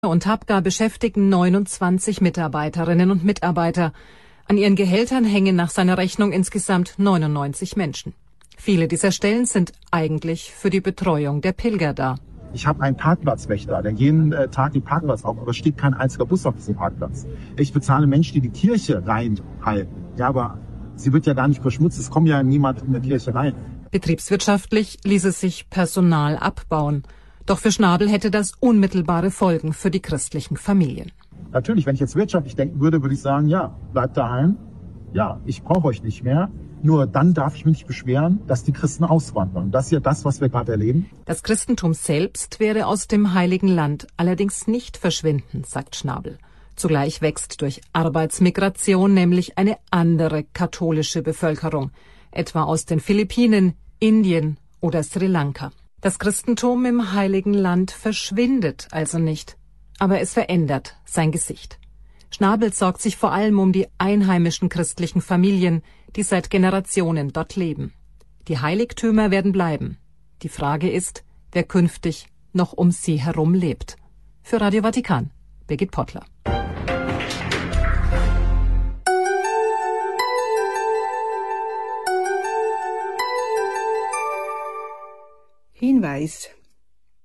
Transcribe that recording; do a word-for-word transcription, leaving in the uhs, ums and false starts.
und Tabqa beschäftigen neunundzwanzig Mitarbeiterinnen und Mitarbeiter. An ihren Gehältern hängen nach seiner Rechnung insgesamt neunundneunzig Menschen. Viele dieser Stellen sind eigentlich für die Betreuung der Pilger da. Ich habe einen Parkplatzwächter, der jeden äh, Tag den Parkplatz auf, aber es steht kein einziger Bus auf diesem Parkplatz. Ich bezahle Menschen, die die Kirche reinhalten. Ja, aber sie wird ja gar nicht verschmutzt, es kommt ja niemand in der Kirche rein. Betriebswirtschaftlich ließe sich Personal abbauen. Doch für Schnabel hätte das unmittelbare Folgen für die christlichen Familien. Natürlich, wenn ich jetzt wirtschaftlich denken würde, würde ich sagen, ja, bleibt daheim. Ja, ich brauche euch nicht mehr. Nur dann darf ich mich nicht beschweren, dass die Christen auswandern. Das ist ja das, was wir gerade erleben. Das Christentum selbst werde aus dem Heiligen Land allerdings nicht verschwinden, sagt Schnabel. Zugleich wächst durch Arbeitsmigration nämlich eine andere katholische Bevölkerung, etwa aus den Philippinen, Indien oder Sri Lanka. Das Christentum im Heiligen Land verschwindet also nicht, aber es verändert sein Gesicht. Schnabel sorgt sich vor allem um die einheimischen christlichen Familien, die seit Generationen dort leben. Die Heiligtümer werden bleiben. Die Frage ist, wer künftig noch um sie herum lebt. Für Radio Vatikan, Birgit Pottler. Hinweis: